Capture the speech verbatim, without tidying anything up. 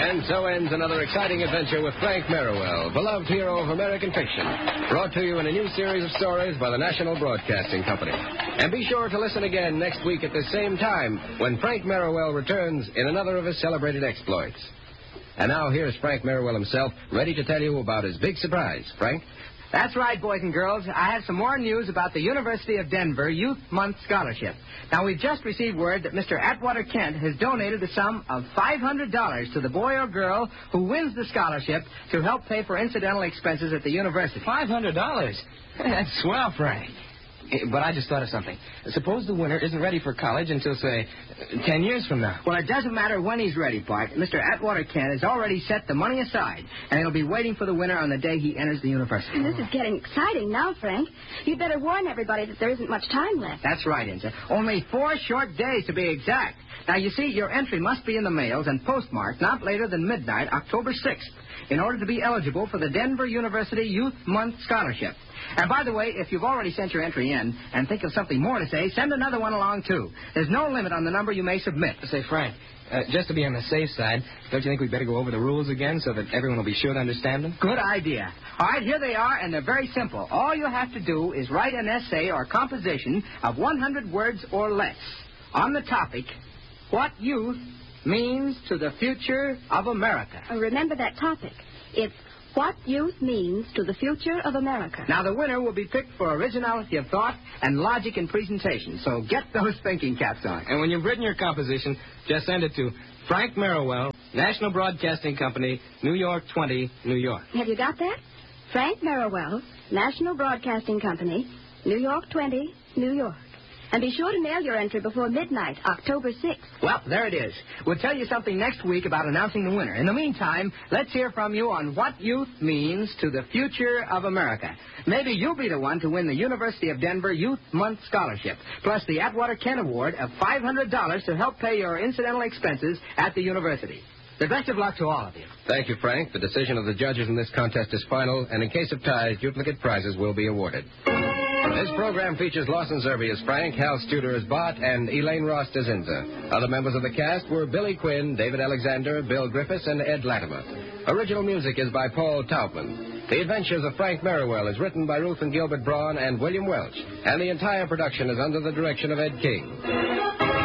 And so ends another exciting adventure with Frank Merriwell, beloved hero of American fiction, brought to you in a new series of stories by the National Broadcasting Company. And be sure to listen again next week at the same time when Frank Merriwell returns in another of his celebrated exploits. And now here's Frank Merriwell himself, ready to tell you about his big surprise. Frank? That's right, boys and girls. I have some more news about the University of Denver Youth Month Scholarship. Now, we've just received word that Mister Atwater Kent has donated the sum of five hundred dollars to the boy or girl who wins the scholarship to help pay for incidental expenses at the university. five hundred dollars? That's swell, Frank. But I just thought of something. Suppose the winner isn't ready for college until, say, ten years from now. Well, it doesn't matter when he's ready, Bart. Mister Atwater Kent has already set the money aside, and he'll be waiting for the winner on the day he enters the university. This is getting exciting now, Frank. You'd better warn everybody that there isn't much time left. That's right, Inza. Only four short days to be exact. Now, you see, your entry must be in the mails and postmarked not later than midnight, October sixth, in order to be eligible for the Denver University Youth Month Scholarship. And by the way, if you've already sent your entry in and think of something more to say, send another one along, too. There's no limit on the number you may submit. Say, Frank, uh, just to be on the safe side, don't you think we'd better go over the rules again so that everyone will be sure to understand them? Good idea. All right, here they are, and they're very simple. All you have to do is write an essay or composition of one hundred words or less on the topic, what youth means to the future of America. Uh, remember that topic. It's what youth means to the future of America. Now, the winner will be picked for originality of thought and logic in presentation, so get those thinking caps on. And when you've written your composition, just send it to Frank Merriwell, National Broadcasting Company, New York twenty, New York. Have you got that? Frank Merriwell, National Broadcasting Company, New York twenty, New York. And be sure to mail your entry before midnight, October sixth. Well, there it is. We'll tell you something next week about announcing the winner. In the meantime, let's hear from you on what youth means to the future of America. Maybe you'll be the one to win the University of Denver Youth Month Scholarship, plus the Atwater Kent Award of five hundred dollars to help pay your incidental expenses at the university. The best of luck to all of you. Thank you, Frank. The decision of the judges in this contest is final, and in case of ties, duplicate prizes will be awarded. This program features Lawson Zerbe as Frank, Hal Studer as Bart, and Elaine Rost as Inza. Other members of the cast were Billy Quinn, David Alexander, Bill Griffiths, and Ed Latimer. Original music is by Paul Taubman. The Adventures of Frank Merriwell is written by Ruth and Gilbert Braun and William Welch, and the entire production is under the direction of Ed King.